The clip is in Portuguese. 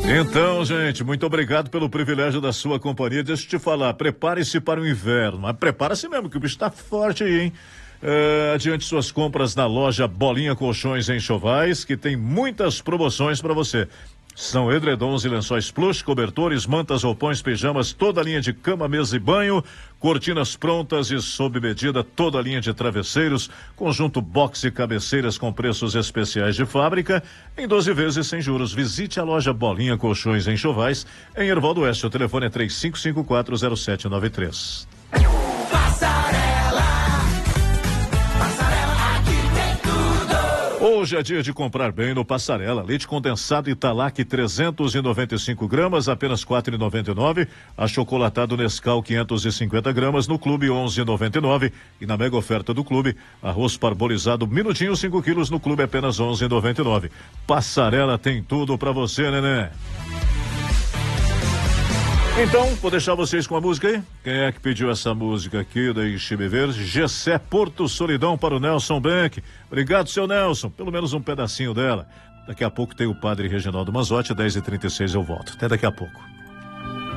Então, gente, muito obrigado pelo privilégio da sua companhia. Deixa eu te falar, prepare-se para o inverno, mas prepara-se mesmo, que o bicho tá forte aí, hein? Adiante suas compras na loja Bolinha Colchões em Enxovais, que tem muitas promoções para você. São edredons e lençóis plush, cobertores, mantas, roupões, pijamas, toda a linha de cama, mesa e banho, cortinas prontas e sob medida, toda a linha de travesseiros, conjunto box e cabeceiras com preços especiais de fábrica, em 12 vezes sem juros. Visite a loja Bolinha Colchões em Enxovais, em Erval do Oeste. O telefone é 35540793. Hoje é dia de comprar bem no Passarela. Leite condensado Italac 395 gramas, apenas 4,99. Achocolatado Nescau 550 gramas, no Clube 11,99. E na mega oferta do Clube, arroz parbolizado Minutinho 5 quilos, no Clube apenas 11,99. Passarela tem tudo pra você, neném. Então, vou deixar vocês com a música aí. Quem é que pediu essa música aqui? Deixe-me ver. Gessé Porto Solidão para o Nelson Bank. Obrigado, seu Nelson. Pelo menos um pedacinho dela. Daqui a pouco tem o padre Reginaldo Mazotti, 10h36 eu volto. Até daqui a pouco.